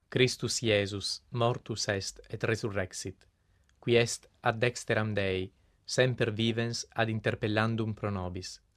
Christus Iesus, mortus est et resurrexit, qui est ad dexteram Dei, semper vivens ad interpellandum pro nobis.